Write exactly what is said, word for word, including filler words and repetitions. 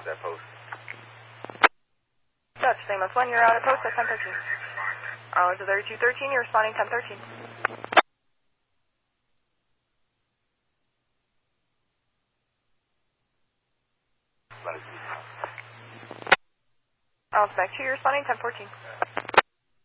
at that post. Dutch, same as one, you're out at post at ten thirteen. Arlington thirty-two thirteen, you're responding ten thirteen. Arlington back two, you're responding ten fourteen.